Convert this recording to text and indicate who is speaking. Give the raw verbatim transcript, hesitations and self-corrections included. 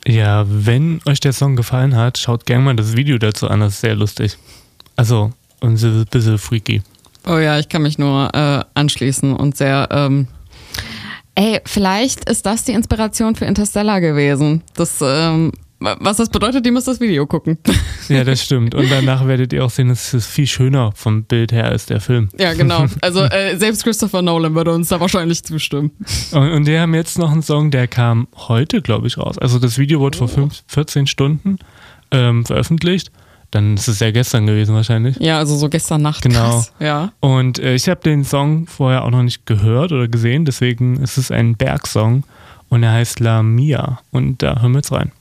Speaker 1: Ja, wenn euch der Song gefallen hat, schaut gerne mal das Video dazu an, das ist sehr lustig. Also, und ein bisschen freaky.
Speaker 2: Oh ja, ich kann mich nur äh, anschließen und sehr, ähm, ey, vielleicht ist das die Inspiration für Interstellar gewesen. Das, ähm, was das bedeutet, ihr müsst das Video gucken.
Speaker 1: Ja, das stimmt. Und danach werdet ihr auch sehen, es ist viel schöner vom Bild her als der Film.
Speaker 2: Ja, genau. Also äh, selbst Christopher Nolan würde uns da wahrscheinlich zustimmen.
Speaker 1: Und, und die haben jetzt noch einen Song, der kam heute, glaube ich, raus. Also das Video wurde vor fünf, vierzehn Stunden ähm, veröffentlicht. Dann ist es ja gestern gewesen wahrscheinlich.
Speaker 2: Ja, also so gestern Nacht.
Speaker 1: Genau.
Speaker 2: Krass. Ja.
Speaker 1: Und äh, ich habe den Song vorher auch noch nicht gehört oder gesehen, deswegen ist es ein Bergsong und er heißt La Mia. Und da hören wir jetzt rein.